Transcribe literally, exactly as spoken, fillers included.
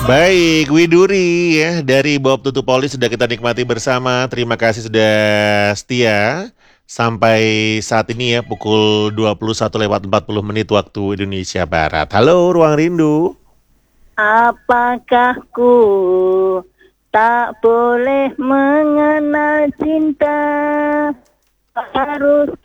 Baik, Widuri ya dari Bob Tutu Poli sudah kita nikmati bersama. Terima kasih sudah setia sampai saat ini ya pukul dua puluh satu lewat empat puluh menit waktu Indonesia Barat. Halo Ruang Rindu. Apakah ku tak boleh mengenal cinta? Harus